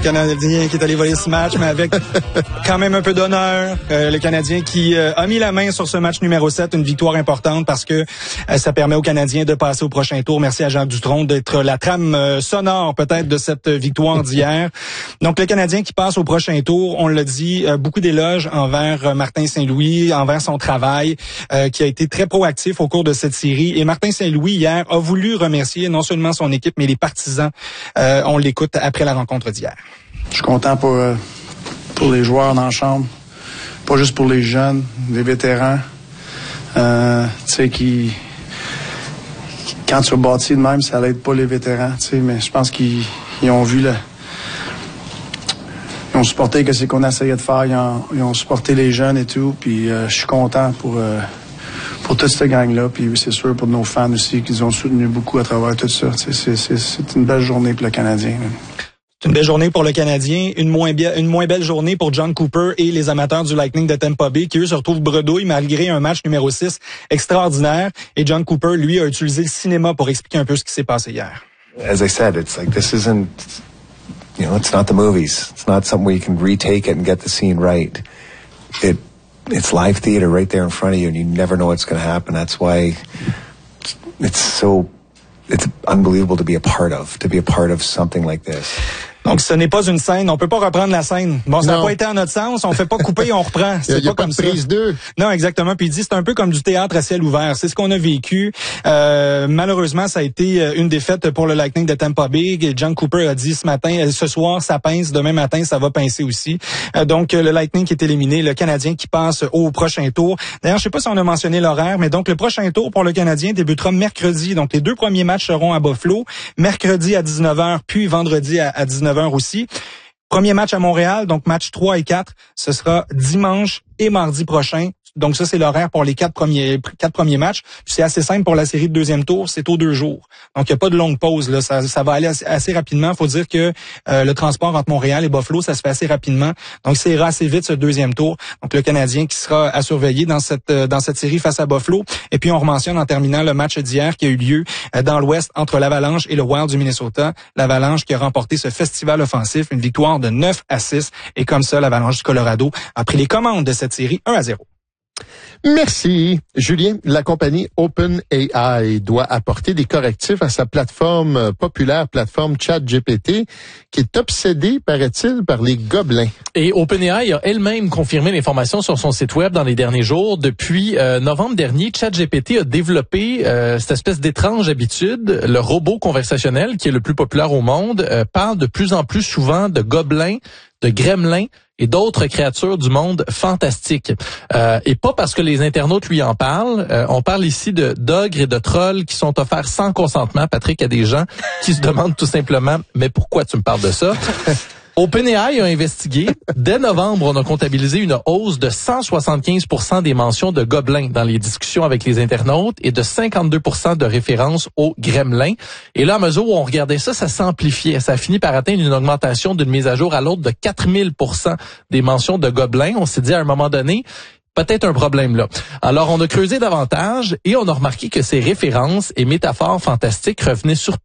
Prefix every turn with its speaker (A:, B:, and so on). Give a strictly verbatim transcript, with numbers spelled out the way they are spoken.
A: Canadien qui est allé voler ce match, mais avec quand même un peu d'honneur. Euh, le Canadien qui euh, a mis la main sur ce match numéro sept, une victoire importante parce que euh, ça permet aux Canadiens de passer au prochain tour. Merci à Jean Dutronc d'être la trame euh, sonore peut-être de cette victoire d'hier. Donc le Canadien qui passe au prochain tour, on l'a dit, euh, beaucoup d'éloges envers euh, Martin Saint-Louis, envers son travail, euh, qui a été très proactif au cours de cette série. Et Martin Saint-Louis hier a voulu remercier non seulement son équipe, mais les partisans. Euh, on l'écoute après la rencontre d'hier.
B: Je suis content pour, euh, pour les joueurs dans la chambre, pas juste pour les jeunes, les vétérans, euh, tu sais, qui, qui, quand tu as bâti de même, ça l'aide pas les vétérans, tu sais, mais je pense qu'ils ils ont vu le, ils ont supporté que c'est qu'on essayait de faire, ils ont, ils ont supporté les jeunes et tout, puis euh, je suis content pour, euh, pour toute cette gang-là, puis c'est sûr pour nos fans aussi, qu'ils ont soutenu beaucoup à travers tout ça, tu sais, c'est, c'est, c'est une belle journée pour le Canadien. Même.
A: C'est une belle journée pour le Canadien, une moins, bien, une moins belle journée pour John Cooper et les amateurs du Lightning de Tampa Bay qui, eux, se retrouvent bredouilles malgré un match numéro six extraordinaire. Et John Cooper, lui, a utilisé le cinéma pour expliquer un peu ce qui s'est passé hier.
C: As I said, it's like this isn't, you know, it's not the movies. It's not something where you can retake it and get the scene right. It, it's live theater right there in front of you and you never know what's going to happen. That's why it's so, it's unbelievable to be a part of, to be a part of something like this.
A: Donc, ce n'est pas une scène. On peut pas reprendre la scène. Bon, ça n'a pas été en notre sens. On fait pas couper et on reprend.
D: C'est il y a, pas, y a pas comme de prise deux.
A: Non, exactement. Puis il dit, c'est un peu comme du théâtre à ciel ouvert. C'est ce qu'on a vécu. Euh, malheureusement, ça a été une défaite pour le Lightning de Tampa Bay. John Cooper a dit ce matin, ce soir, ça pince. Demain matin, ça va pincer aussi. Euh, donc, le Lightning qui est éliminé. Le Canadien qui passe au prochain tour. D'ailleurs, je sais pas si on a mentionné l'horaire, mais donc, le prochain tour pour le Canadien débutera mercredi. Donc, les deux premiers matchs seront à Buffalo. Mercredi à dix-neuf heures, puis vendredi à, à dix-neuf heures aussi. Premier match à Montréal, donc match trois et quatre, ce sera dimanche et mardi prochain. Donc ça, c'est l'horaire pour les quatre premiers quatre premiers matchs. Puis c'est assez simple pour la série de deuxième tour, c'est aux deux jours. Donc il n'y a pas de longue pause là, ça, ça va aller assez, assez rapidement. Il faut dire que euh, le transport entre Montréal et Buffalo, ça se fait assez rapidement. Donc ça ira assez vite ce deuxième tour. Donc le Canadien qui sera à surveiller dans cette euh, dans cette série face à Buffalo. Et puis on rementionne en terminant le match d'hier qui a eu lieu euh, dans l'Ouest entre l'Avalanche et le Wild du Minnesota. L'Avalanche qui a remporté ce festival offensif, une victoire de neuf à six. Et comme ça, l'Avalanche du Colorado a pris les commandes de cette série un à zéro.
D: Merci. Julien, la compagnie OpenAI doit apporter des correctifs à sa plateforme populaire, plateforme ChatGPT, qui est obsédée, paraît-il, par les gobelins.
E: Et OpenAI a elle-même confirmé l'information sur son site web dans les derniers jours. Depuis euh, novembre dernier, ChatGPT a développé euh, cette espèce d'étrange habitude. Le robot conversationnel, qui est le plus populaire au monde, euh, parle de plus en plus souvent de gobelins, de gremlins et d'autres créatures du monde fantastiques. Euh, et pas parce que les internautes lui en parlent. Euh, on parle ici de d'ogres et de trolls qui sont offerts sans consentement. Patrick, il y a des gens qui se demandent tout simplement, mais pourquoi tu me parles de ça? OpenAI a investigué. Dès novembre, on a comptabilisé une hausse de cent soixante-quinze pour cent des mentions de gobelins dans les discussions avec les internautes et de cinquante-deux pour cent de références aux gremlins. Et là, à mesure où on regardait ça, ça s'amplifiait. Ça a fini par atteindre une augmentation d'une mise à jour à l'autre de quatre mille pour cent des mentions de gobelins. On s'est dit à un moment donné, peut-être un problème là. Alors, on a creusé davantage et on a remarqué que ces références et métaphores fantastiques revenaient surtout